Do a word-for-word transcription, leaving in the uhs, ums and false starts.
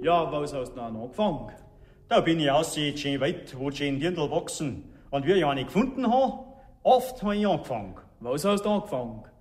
Ja, was hast du dann angefangen? Da bin ich aussehen, schön weit, wo schön Dirndl wachsen. Und wie ich eine gefunden habe, oft habe ich angefangen. Was hast du angefangen?